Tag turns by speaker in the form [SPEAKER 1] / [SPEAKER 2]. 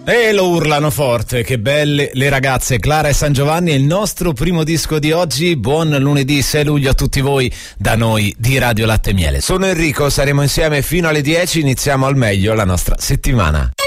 [SPEAKER 1] E lo urlano forte, che belle le ragazze. Clara e San Giovanni è il nostro primo disco di oggi. Buon lunedì 6 luglio a tutti voi da noi di Radio Latte e Miele. Sono Enrico, saremo insieme fino alle 10, iniziamo al meglio la nostra settimana.